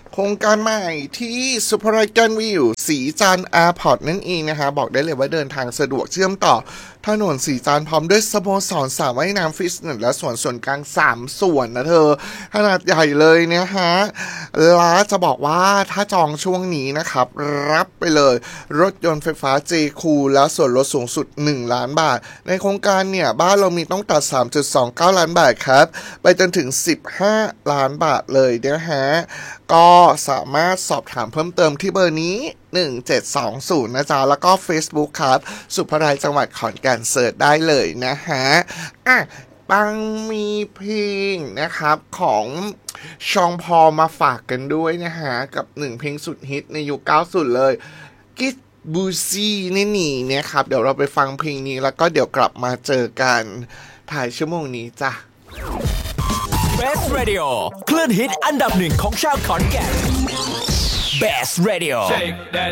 โครงการใหม่ที่สุภรากันวิวสีจันทร์แอร์พอร์ตนั่นเองนะคะบอกได้เลยว่าเดินทางสะดวกเชื่อมต่อถนนสีจันทร์พร้อมด้วยสโมสรสระว่ายน้ำฟิตเนสและส่วนกลาง3ส่วนนะเธอขนาดใหญ่เลยนะฮะแล้วจะบอกว่าถ้าจองช่วงนี้นะครับรับไปเลยรถยนต์ไฟฟ้า J Cool และส่วนลดสูงสุด1ล้านบาทในโครงการเนี่ยบ้านเรามีต้องตัด 3.29 ล้านบาทครับไปจนถึง15ล้านบาทเลยนะฮะก็สามารถสอบถามเพิ่มเติมที่เบอร์นี้1720นะจ๊ะแล้วก็ Facebook ครับสุภราจังหวัดขอนแก่นเสิร์ชได้เลยนะฮะปังมีเพลงนะครับของชองพอมาฝากกันด้วยนะฮะกับ1เพลงสุดฮิตในยุค90เลยกิสบูซี่นี่นะครับเดี๋ยวเราไปฟังเพลงนี้แล้วก็เดี๋ยวกลับมาเจอกันถ่ายชั่วโมงนี้จ้ะ Best Radio คลื่นฮิตอันดับ1ของชาวขอนแก่น Best Radio